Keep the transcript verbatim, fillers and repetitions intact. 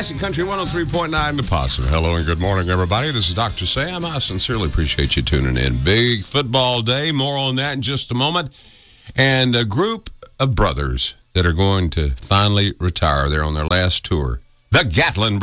Classic Country one oh three point nine The Possum. Hello and good morning, everybody. This is Doctor Sam. I sincerely appreciate you tuning in. Big football day. More on that in just a moment. And a group of brothers that are going to finally retire. They're on their last tour. The Gatlin Brothers.